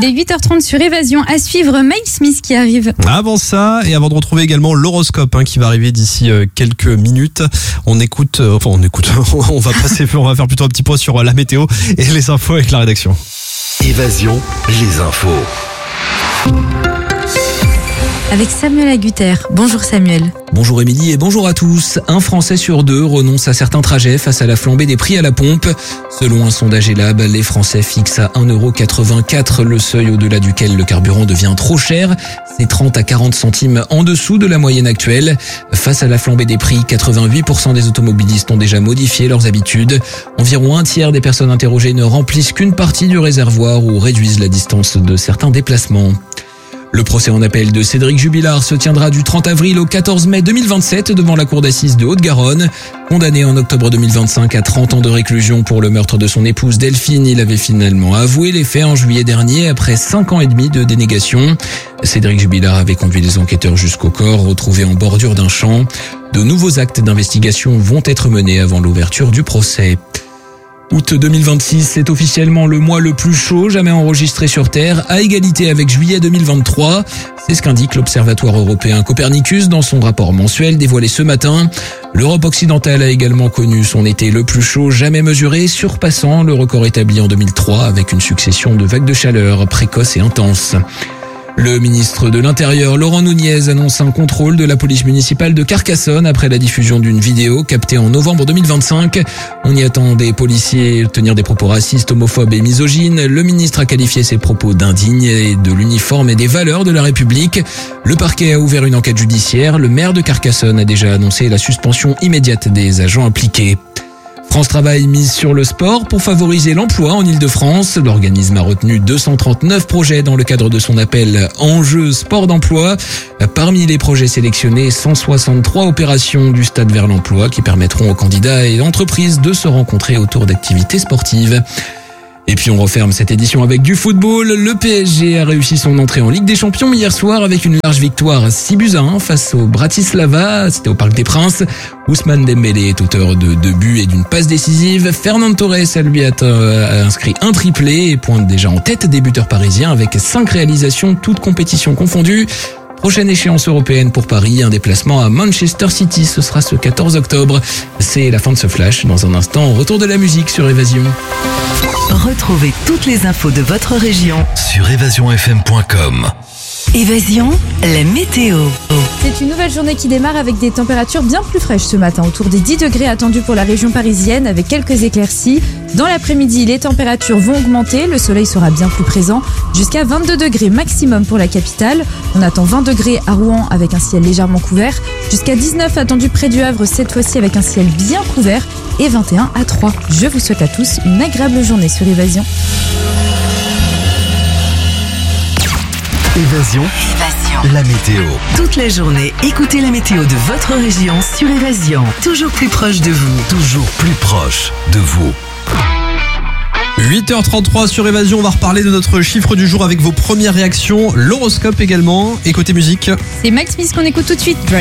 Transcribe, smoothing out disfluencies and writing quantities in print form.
Il est 8h30 sur Évasion. À suivre, Mike Smith qui arrive. Avant ça, et avant de retrouver également l'horoscope qui va arriver d'ici quelques minutes, on va faire plutôt un petit point sur la météo et les infos avec la rédaction. Évasion, les infos. Avec Samuel Agutter. Bonjour Samuel. Bonjour Émilie et bonjour à tous. Un Français sur deux renonce à certains trajets face à la flambée des prix à la pompe. Selon un sondage Elab, les Français fixent à 1,84€ le seuil au-delà duquel le carburant devient trop cher. C'est 30 à 40 centimes en dessous de la moyenne actuelle. Face à la flambée des prix, 88% des automobilistes ont déjà modifié leurs habitudes. Environ un tiers des personnes interrogées ne remplissent qu'une partie du réservoir ou réduisent la distance de certains déplacements. Le procès en appel de Cédric Jubilard se tiendra du 30 avril au 14 mai 2027 devant la cour d'assises de Haute-Garonne. Condamné en octobre 2025 à 30 ans de réclusion pour le meurtre de son épouse Delphine, il avait finalement avoué les faits en juillet dernier après 5 ans et demi de dénégation. Cédric Jubilard avait conduit les enquêteurs jusqu'au corps retrouvé en bordure d'un champ. De nouveaux actes d'investigation vont être menés avant l'ouverture du procès. Août 2026, c'est officiellement le mois le plus chaud jamais enregistré sur Terre, à égalité avec juillet 2023. C'est ce qu'indique l'Observatoire européen Copernicus dans son rapport mensuel dévoilé ce matin. L'Europe occidentale a également connu son été le plus chaud jamais mesuré, surpassant le record établi en 2003 avec une succession de vagues de chaleur précoces et intenses. Le ministre de l'Intérieur, Laurent Nunez, annonce un contrôle de la police municipale de Carcassonne après la diffusion d'une vidéo captée en novembre 2025. On y attend des policiers tenir des propos racistes, homophobes et misogynes. Le ministre a qualifié ces propos d'indignes et de l'uniforme et des valeurs de la République. Le parquet a ouvert une enquête judiciaire. Le maire de Carcassonne a déjà annoncé la suspension immédiate des agents impliqués. France Travail mise sur le sport pour favoriser l'emploi en Ile-de-France. L'organisme a retenu 239 projets dans le cadre de son appel Enjeux Sport d'emploi. Parmi les projets sélectionnés, 163 opérations du Stade vers l'emploi qui permettront aux candidats et entreprises de se rencontrer autour d'activités sportives. Et puis on referme cette édition avec du football. Le PSG a réussi son entrée en Ligue des Champions hier soir avec une large victoire 6-1 face au Bratislava. C'était au Parc des Princes. Ousmane Dembélé est auteur de 2 buts et d'une passe décisive. Fernand Torres lui a inscrit un triplé et pointe déjà en tête des buteurs parisiens avec 5 réalisations, toutes compétitions confondues. Prochaine échéance européenne pour Paris, un déplacement à Manchester City, ce sera ce 14 octobre. C'est la fin de ce flash. Dans un instant, retour de la musique sur Évasion. Retrouvez toutes les infos de votre région Sur évasionfm.com. Évasion, la météo. C'est une nouvelle journée qui démarre avec des températures bien plus fraîches ce matin, autour des 10 degrés attendus pour la région parisienne avec quelques éclaircies. Dans l'après-midi, les températures vont augmenter, le soleil sera bien plus présent, jusqu'à 22 degrés maximum pour la capitale. On attend 20 degrés à Rouen avec un ciel légèrement couvert, jusqu'à 19 attendus près du Havre cette fois-ci avec un ciel bien couvert et 21 à 3. Je vous souhaite à tous une agréable journée sur Évasion. Évasion, la météo. Toute la journée, écoutez la météo de votre région sur Évasion. Toujours plus proche de vous. Toujours plus proche de vous. 8h33 sur Évasion, on va reparler de notre chiffre du jour avec vos premières réactions, l'horoscope également, et côté musique. C'est Mike Smith qu'on écoute tout de suite.